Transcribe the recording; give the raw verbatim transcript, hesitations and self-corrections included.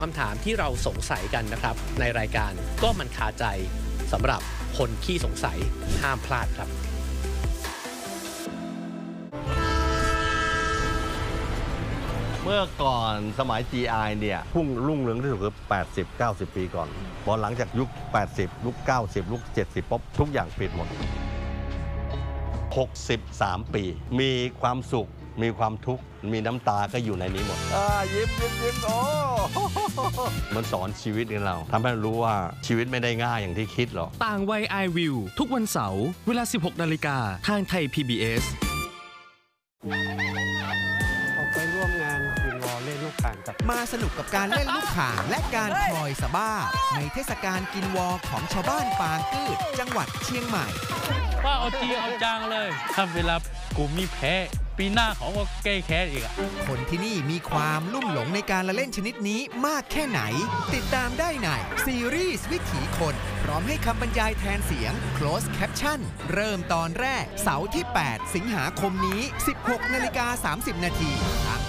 คำถามที่เราสงสัยกันนะครับในรายการก็มันคาใจสำหรับคนขี้สงสัยห้ามพลาดครับเมื่อก่อนสมัย จี ไอ เนี่ยพุ่งรุ่งเรืองที่สุดคือแปดสิบ เก้าสิบ ปีก่อนพอหลังจากยุค แปดสิบ ยุค เก้าสิบ ยุค เจ็ดสิบ ป๊บทุกอย่างปิดหมด หกสิบสาม ปี มีความสุขมีความทุกข์มีน้ำตาก็อยู่ในนี้หมดอ่ายิ้มยิ้มยิ้มโอ้มันสอนชีวิตของเราทำให้รู้ว่าชีวิตไม่ได้ง่ายอย่างที่คิดหรอกต่างวัย I Will ทุกวันเสาร์เวลา สิบหกนาฬิกาทางไทย พี บี เอสไปร่วมงานกินวอลเล่นลูกข่างกับมาสนุกกับการเล่นลูกข่างและการพลอยสะบ้าในเทศกาลกินวอลของชาวบ้านปางกืดจังหวัดเชียงใหม่ว่าเอาจริงเอาจังเลยถ้าเวลากูมีแพ้ปีหน้าเขาก็แก้แค้นอีกอะคนที่นี่มีความลุ่มหลงในการละเล่นชนิดนี้มากแค่ไหนติดตามได้ในซีรีส์วิถีคนพร้อมให้คำบรรยายแทนเสียง close caption เริ่มตอนแรกเสาร์ที่แปดสิงหาคมนี้ สิบหกนาฬิกาสามสิบนาทีทาง